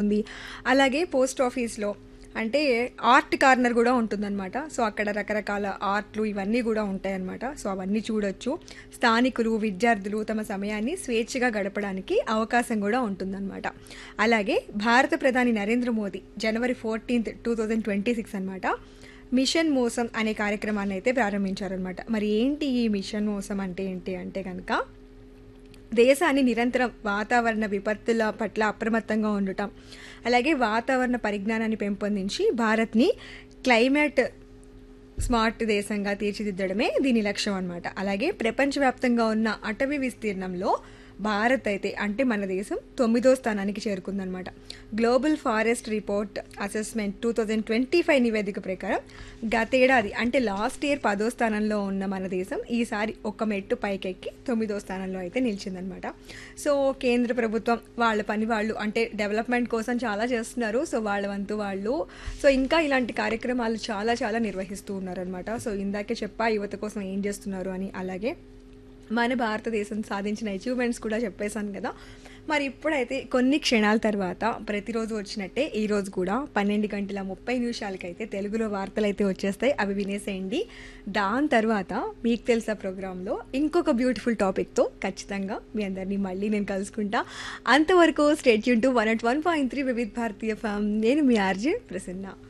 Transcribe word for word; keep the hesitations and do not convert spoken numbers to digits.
ఉంటుంది. అలాగే పోస్ట్ ఆఫీస్లో అంటే ఆర్ట్ కార్నర్ కూడా ఉంటుందన్నమాట. సో అక్కడ రకరకాల ఆర్ట్లు ఇవన్నీ కూడా ఉంటాయన్నమాట. సో అవన్నీ చూడొచ్చు. స్థానికులు విద్యార్థులు తమ సమయాన్ని స్వేచ్ఛగా గడపడానికి అవకాశం కూడా ఉంటుందన్నమాట. అలాగే భారత ప్రధాని నరేంద్ర మోదీ జనవరి fourteenth two thousand twenty six అనమాట మిషన్ మోసం అనే కార్యక్రమాన్ని అయితే ప్రారంభించారనమాట. మరి ఏంటి ఈ మిషన్ మోసం అంటే ఏంటి అంటే కనుక దేశాన్ని నిరంతరం వాతావరణ విపత్తుల పట్ల అప్రమత్తంగా ఉండటం, అలాగే వాతావరణ పరిజ్ఞానాన్ని పెంపొందించి భారత్ని క్లైమేట్ స్మార్ట్ దేశంగా తీర్చిదిద్దడమే దీని లక్ష్యం అనమాట. అలాగే ప్రపంచవ్యాప్తంగా ఉన్న అటవీ విస్తీర్ణంలో భారత్ అయితే అంటే మన దేశం తొమ్మిదో స్థానానికి చేరుకుందనమాట. Global forest report assessment two thousand twenty five నివేదిక ప్రకారం గతేడాది అంటే లాస్ట్ ఇయర్ పదో స్థానంలో ఉన్న మన దేశం ఈసారి ఒక మెట్టు పైకెక్కి తొమ్మిదో స్థానంలో అయితే నిలిచిందనమాట. సో కేంద్ర ప్రభుత్వం వాళ్ళ పని వాళ్ళు అంటే డెవలప్మెంట్ కోసం చాలా చేస్తున్నారు. సో వాళ్ళ వంతు వాళ్ళు సో ఇంకా ఇలాంటి కార్యక్రమాలు చాలా చాలా నిర్వహిస్తూ ఉన్నారనమాట. సో ఇందాకే చెప్పా యువత కోసం ఏం చేస్తున్నారు అని. అలాగే మన భారతదేశం సాధించిన అచీవ్మెంట్స్ కూడా చెప్పేశాను కదా. మరి ఇప్పుడైతే కొన్ని క్షణాల తర్వాత ప్రతిరోజు వచ్చినట్టే ఈరోజు కూడా పన్నెండు గంటల ముప్పై నిమిషాలకైతే తెలుగులో వార్తలు అయితే వచ్చేస్తాయి. అవి వినేసేయండి. దాని తర్వాత మీకు తెలుసా ప్రోగ్రాంలో ఇంకొక బ్యూటిఫుల్ టాపిక్తో ఖచ్చితంగా మీ అందరినీ మళ్ళీ నేను కలుసుకుంటా. అంతవరకు state tune to one at one point three వివిధ భారతీయ ఫ్యామ్. నేను మీ ఆర్జే ప్రసన్న.